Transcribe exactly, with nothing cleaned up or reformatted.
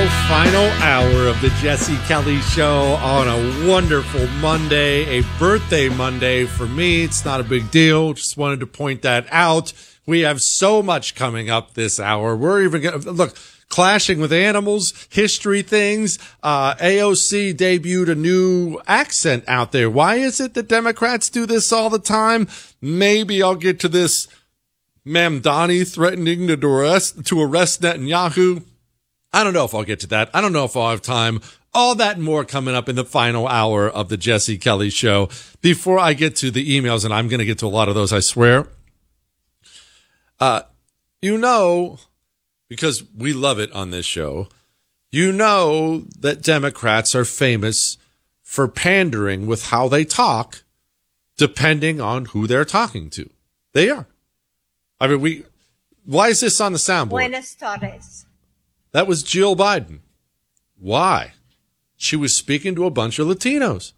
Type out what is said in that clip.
final hour of the Jesse Kelly Show on a wonderful Monday, a birthday Monday for me. It's not a big deal. Just wanted to point that out. We have so much coming up this hour. We're even going to look. Clashing with Animals, history things. Uh, A O C debuted a new accent out there. Why is it that Democrats do this all the time? Maybe I'll get to this. Mamdani threatening to arrest, to arrest Netanyahu. I don't know if I'll get to that. I don't know if I'll have time. All that and more coming up in the final hour of the Jesse Kelly Show. Before I get to the emails, and I'm going to get to a lot of those, I swear. Uh, you know... because we love it on this show, you know that Democrats are famous for pandering with how they talk, depending on who they're talking to. They are. I mean, we. Why is this on the soundboard? Buenas tardes. That was Jill Biden. Why? She was speaking to a bunch of Latinos.